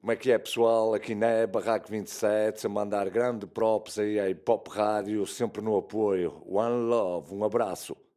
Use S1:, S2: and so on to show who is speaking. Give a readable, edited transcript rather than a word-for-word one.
S1: Como é que é, pessoal? Aqui na Barraco 27, a mandar grande props aí à Hip Hop Rádio, sempre no apoio. One Love, um abraço.